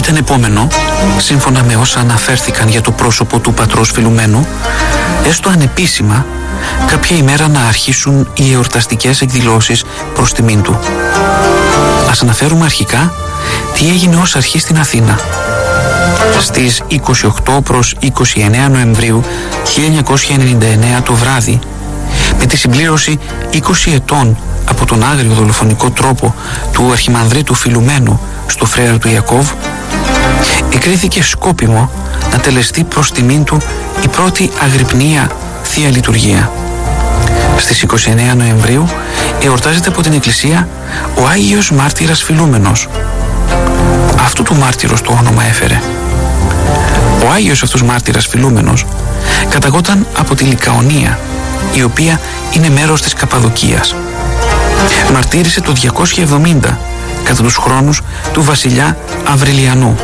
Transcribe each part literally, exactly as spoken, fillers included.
Ήταν επόμενο, σύμφωνα με όσα αναφέρθηκαν για το πρόσωπο του πατρός Φιλουμένου, έστω ανεπίσημα, κάποια ημέρα να αρχίσουν οι εορταστικές εκδηλώσεις προς τιμήν του. Ας αναφέρουμε αρχικά τι έγινε ως αρχή στην Αθήνα. Στις είκοσι οκτώ προς είκοσι εννέα Νοεμβρίου χίλια εννιακόσια ενενήντα εννέα το βράδυ, με τη συμπλήρωση είκοσι ετών από τον άγριο δολοφονικό τρόπο του αρχιμανδρίτου Φιλουμένου στο φρέαρο του Ιακώβ, εκρίθηκε σκόπιμο να τελεστεί προς τιμήν του η πρώτη αγρυπνία Θεία Λειτουργία. Στις είκοσι εννέα Νοεμβρίου εορτάζεται από την Εκκλησία ο Άγιος Μάρτυρας Φιλούμενος. Αυτού του μάρτυρος το όνομα έφερε. Ο Άγιος αυτός Μάρτυρας Φιλούμενος καταγόταν από τη Λικαονία, η οποία είναι μέρος της Καπαδοκίας. Μαρτύρησε το διακόσια εβδομήντα κατά τους χρόνους του βασιλιά Αυρελιανού.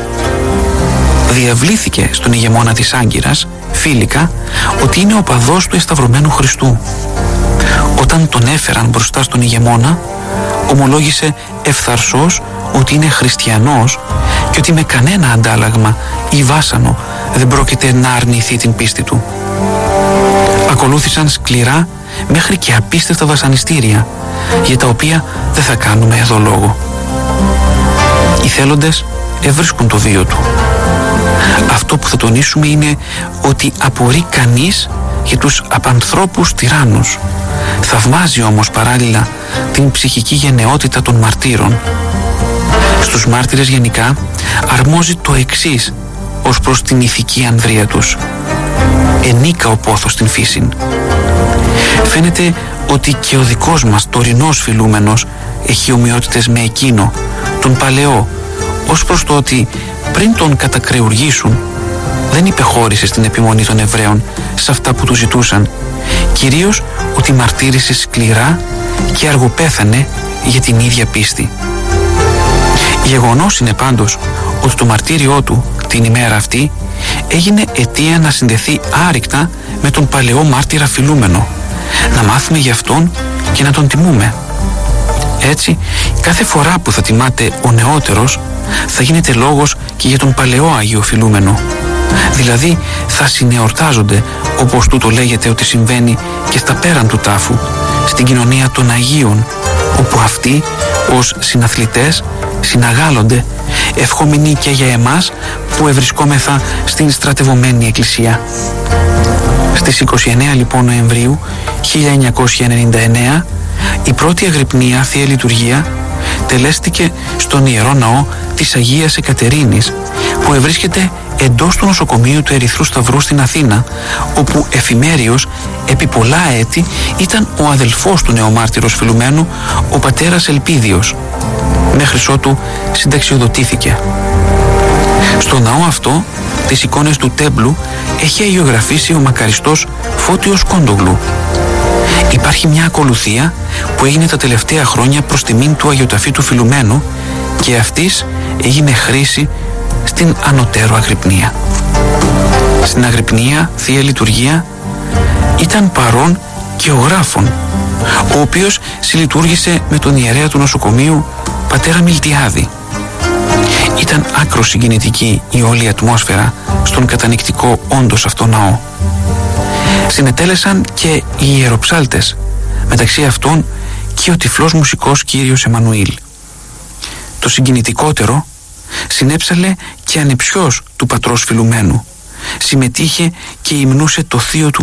Διαβλήθηκε στον ηγεμόνα της Άγκυρας, Φίλικα, ότι είναι ο παδός του εσταυρωμένου Χριστού. Όταν τον έφεραν μπροστά στον ηγεμόνα, ομολόγησε ευθαρσός ότι είναι χριστιανός και ότι με κανένα αντάλλαγμα ή βάσανο δεν πρόκειται να αρνηθεί την πίστη του. Ακολούθησαν σκληρά μέχρι και απίστευτα βασανιστήρια, για τα οποία δεν θα κάνουμε εδώ λόγο. Οι θέλοντες ευρίσκουν το βίο του. Αυτό που θα τονίσουμε είναι ότι απορεί κανείς για τους απανθρώπους τυράννους. Θαυμάζει όμως παράλληλα την ψυχική γενναιότητα των μαρτύρων. Στους μάρτυρες γενικά αρμόζει το εξής ως προς την ηθική ανδρεία τους. Ενίκα ο πόθος στην φύσιν. Φαίνεται ότι και ο δικός μας τωρινός Φιλούμενος έχει ομοιότητες με εκείνο, τον παλαιό, ως προς το ότι πριν τον κατακρεουργήσουν δεν υπεχώρησε στην επιμονή των Εβραίων σε αυτά που του ζητούσαν, κυρίως ότι μαρτύρησε σκληρά και αργοπέθανε για την ίδια πίστη. Γεγονός είναι πάντως ότι το μαρτύριό του την ημέρα αυτή έγινε αιτία να συνδεθεί άρρηκτα με τον παλαιό μάρτυρα Φιλούμενο, να μάθουμε γι' αυτόν και να τον τιμούμε. Έτσι, κάθε φορά που θα τιμάται ο νεότερος, θα γίνεται λόγος και για τον παλαιό Άγιο Φιλούμενο. Δηλαδή, θα συνεορτάζονται, όπως τούτο λέγεται ότι συμβαίνει και στα πέραν του τάφου, στην κοινωνία των Αγίων, όπου αυτοί, ως συναθλητές, συναγάλλονται, ευχόμενοι και για εμάς που ευρισκόμεθα στην στρατευωμένη Εκκλησία. Στις είκοσι εννέα λοιπόν Νοεμβρίου χίλια εννιακόσια ενενήντα εννέα η πρώτη αγρυπνία Θεία Λειτουργία τελέστηκε στον Ιερό Ναό της Αγίας Εκατερίνης, που ευρίσκεται εντός του νοσοκομείου του Ερυθρού Σταυρού στην Αθήνα, όπου εφημέριος επί πολλά έτη ήταν ο αδελφός του νεομάρτυρος Φιλουμένου, ο πατέρας Ελπίδιος, μέχρι ότου συνταξιοδοτήθηκε. Στο ναό αυτό τις εικόνες του τέμπλου έχει αγιογραφήσει ο μακαριστός Φώτιος Κόντογλου. Υπάρχει μια ακολουθία που έγινε τα τελευταία χρόνια προς τιμήν του Αγιοταφήτου Φιλουμένου και αυτής έγινε χρήση στην ανωτέρω αγρυπνία. Στην αγρυπνία Θεία Λειτουργία ήταν παρόν και ο γράφων, ο οποίος συλλειτουργήσε με τον ιερέα του νοσοκομείου πατέρα Μιλτιάδη. Ήταν άκρος συγκινητική η όλη ατμόσφαιρα στον κατανυκτικό όντως αυτό ναό. Συνετέλεσαν και οι ιεροψάλτες, μεταξύ αυτών και ο τυφλός μουσικός κύριος Εμμανουήλ. Το συγκινητικότερο συνέψαλε και ανεψιός του πατρός Φιλουμένου. Συμμετείχε και υμνούσε το θείο του